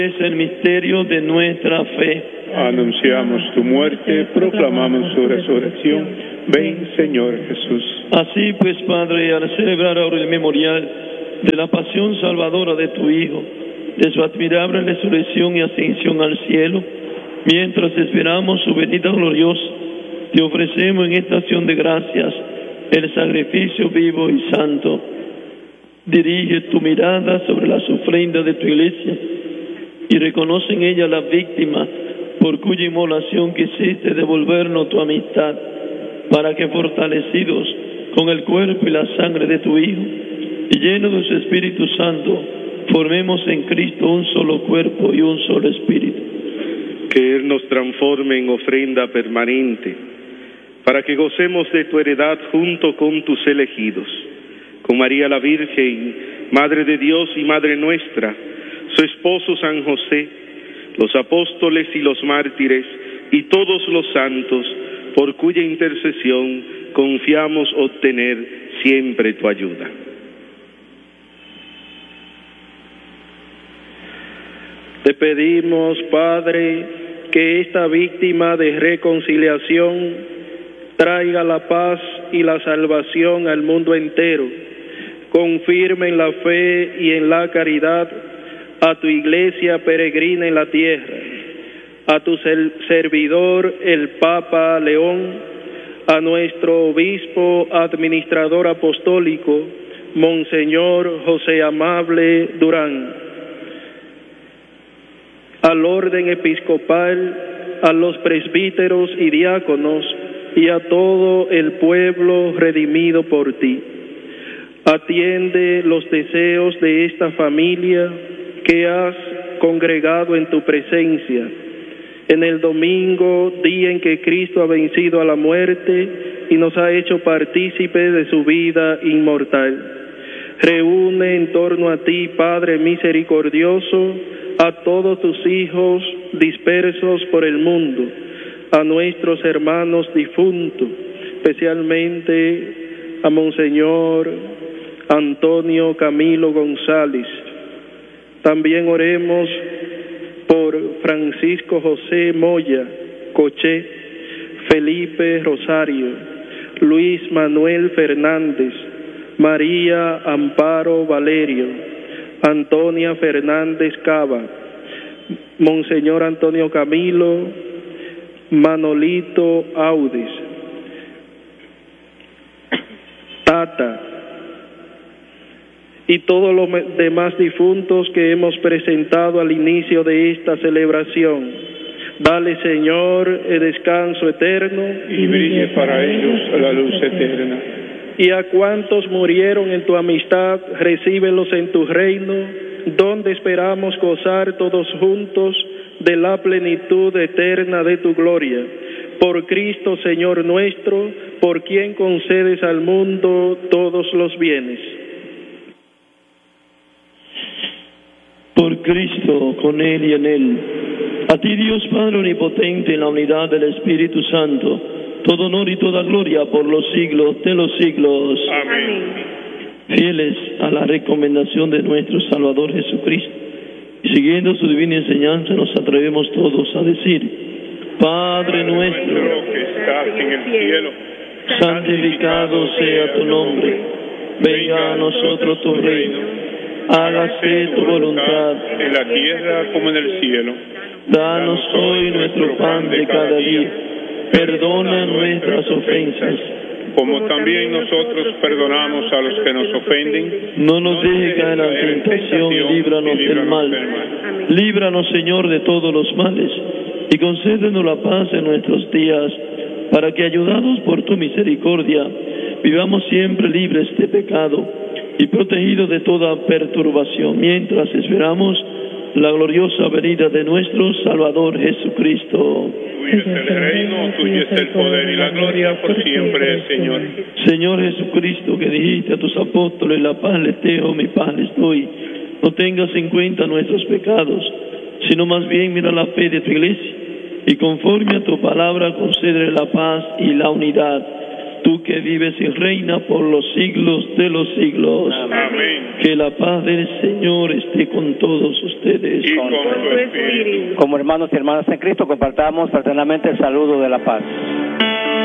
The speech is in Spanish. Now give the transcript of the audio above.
Es el misterio de nuestra fe. Anunciamos tu muerte, proclamamos tu resurrección. Ven, Señor Jesús. Así pues, Padre, al celebrar ahora el memorial de la pasión salvadora de tu Hijo, de su admirable resurrección y ascensión al cielo, mientras esperamos su venida gloriosa, te ofrecemos en esta acción de gracias el sacrificio vivo y santo. Dirige tu mirada sobre las ofrendas de tu iglesia y reconoce en ella la víctima por cuya inmolación quisiste devolvernos tu amistad, para que fortalecidos con el cuerpo y la sangre de tu Hijo y llenos de su Espíritu Santo, formemos en Cristo un solo cuerpo y un solo espíritu. Que Él nos transforme en ofrenda permanente, para que gocemos de tu heredad junto con tus elegidos, con María la Virgen, Madre de Dios y Madre nuestra, su esposo San José, los apóstoles y los mártires y todos los santos, por cuya intercesión confiamos obtener siempre tu ayuda. Te pedimos, Padre, que esta víctima de reconciliación traiga la paz y la salvación al mundo entero. Confirme en la fe y en la caridad a tu iglesia peregrina en la tierra, a tu servidor el Papa León, a nuestro obispo administrador apostólico, Monseñor José Amable Durán, al orden episcopal, a los presbíteros y diáconos y a todo el pueblo redimido por ti. Atiende los deseos de esta familia que has congregado en tu presencia, en el domingo, día en que Cristo ha vencido a la muerte y nos ha hecho partícipes de su vida inmortal. Reúne en torno a ti, Padre misericordioso, a todos tus hijos dispersos por el mundo, a nuestros hermanos difuntos, especialmente a Monseñor Antonio Camilo González. También oremos por Francisco José Moya Coché, Felipe Rosario, Luis Manuel Fernández, María Amparo Valerio, Antonia Fernández Cava, Monseñor Antonio Camilo, Manolito Audis, Tata, y todos los demás difuntos que hemos presentado al inicio de esta celebración. Dale, Señor, el descanso eterno Y brille para ellos la luz eterna. y a cuantos murieron en tu amistad, recíbelos en tu reino, donde esperamos gozar todos juntos de la plenitud eterna de tu gloria. Por Cristo, Señor nuestro, por quien concedes al mundo todos los bienes. Por Cristo, con Él y en Él. A ti, Dios Padre Omnipotente, en la unidad del Espíritu Santo, todo honor y toda gloria por los siglos de los siglos. Amén. Fieles a la recomendación de nuestro Salvador Jesucristo, y siguiendo su divina enseñanza, nos atrevemos todos a decir: Padre nuestro, que estás en el cielo, santificado sea tu nombre. Venga a nosotros tu reino. Hágase tu voluntad, en la tierra como en el cielo. danos hoy nuestro pan de cada día, perdona nuestras ofensas, Como también nosotros perdonamos a los que nos ofenden. no nos dejes caer en la tentación y líbranos del mal. Líbranos, Señor, de todos los males, y concédenos la paz en nuestros días, para que, ayudados por tu misericordia, vivamos siempre libres de pecado y protegidos de toda perturbación, mientras esperamos la gloriosa venida de nuestro Salvador Jesucristo. Tuyo es el reino, tuyo es el poder y la gloria por siempre, Señor. Señor Jesucristo, que dijiste a tus apóstoles: la paz les dejo, mi paz les doy, no tengas en cuenta nuestros pecados, sino más bien mira la fe de tu iglesia, y conforme a tu palabra concédele la paz y la unidad. tú que vives y reinas por los siglos de los siglos. Amén. Que la paz del Señor esté con todos ustedes. Y con tu espíritu. Como hermanos y hermanas en Cristo, compartamos fraternalmente el saludo de la paz.